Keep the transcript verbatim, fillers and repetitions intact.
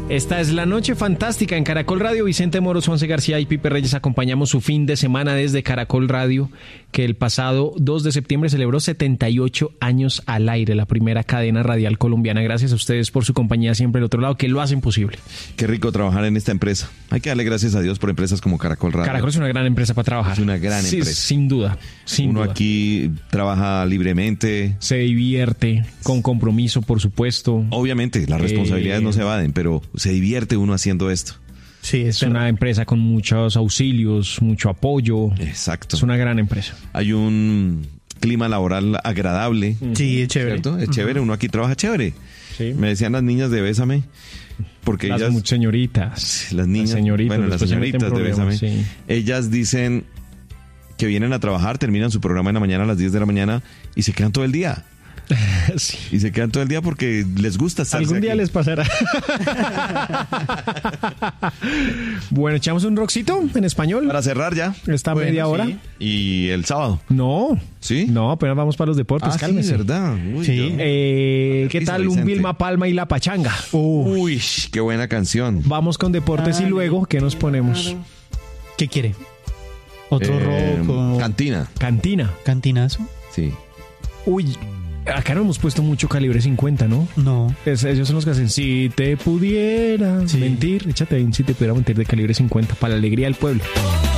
Esta es la noche fantástica en Caracol Radio. Vicente Moros, Juanse García y Pipe Reyes acompañamos su fin de semana desde Caracol Radio, que el pasado dos de septiembre celebró setenta y ocho años al aire, la primera cadena radial colombiana. Gracias a ustedes por su compañía siempre del otro lado, que lo hacen posible. Qué rico trabajar en esta empresa. Hay que darle gracias a Dios por empresas como Caracol Radio. Caracol es una gran empresa para trabajar. Es una gran sí, empresa. Sin duda. Sin Uno duda. aquí trabaja libremente. Se divierte, con compromiso, por supuesto. Obviamente, las responsabilidades eh... no se evaden, pero se divierte uno haciendo esto. Sí, es, es una empresa con muchos auxilios, mucho apoyo. Exacto. Es una gran empresa. Hay un clima laboral agradable. Sí, es chévere. ¿Cierto? Es chévere, uno aquí trabaja chévere. Sí. Me decían las niñas de Bésame, porque las ellas... señoritas. Las niñas, las señoritas, bueno, las señoritas de Bésame. Sí. Ellas dicen que vienen a trabajar, terminan su programa en la mañana a las diez de la mañana y se quedan todo el día. Sí. Y se quedan todo el día porque les gusta estar algún aquí. día les pasará. Bueno, echamos un rockcito en español Para cerrar ya. esta Bueno, media hora. sí. Y el sábado. No. ¿Sí? No, apenas vamos para los deportes. Ah, Cálmese. sí, verdad. Uy, Sí. yo- Eh, ¿Qué Avisa, tal un Vicente. Vilma Palma y la pachanga? Uy, qué buena canción. Vamos con deportes y luego, ¿qué nos ponemos? ¿Qué quiere? ¿Otro Eh, rock o Cantina. Cantina. cantinazo? Sí. Uy, acá no hemos puesto mucho calibre cincuenta, ¿no? No. Es- ellos son los que hacen si te pudiera Sí. mentir. Échate ahí un si te pudiera mentir de calibre cincuenta para la alegría del pueblo.